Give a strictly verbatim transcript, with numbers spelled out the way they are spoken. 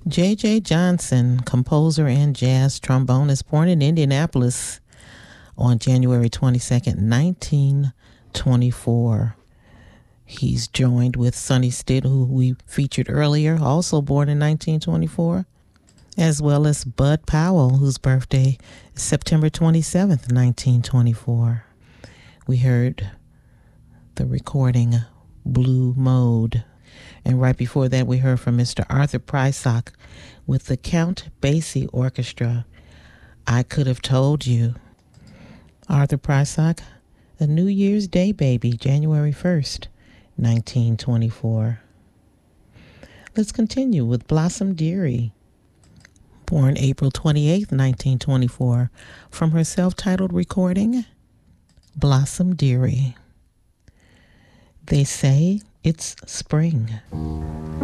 J J. Johnson, composer and jazz trombonist, born in Indianapolis on January twenty-second, nineteen twenty-four. He's joined with Sonny Stitt, who we featured earlier, also born in nineteen twenty-four, as well as Bud Powell, whose birthday is September twenty-seventh, nineteen twenty-four. We heard the recording Blue Mode. And right before that, we heard from Mister Arthur Prysock with the Count Basie Orchestra, I Could Have Told You. Arthur Prysock, a New Year's Day baby, January first, nineteen twenty-four. Let's continue with Blossom Dearie, born April twenty-eighth, nineteen twenty-four, from her self-titled recording, Blossom Dearie. They say it's spring.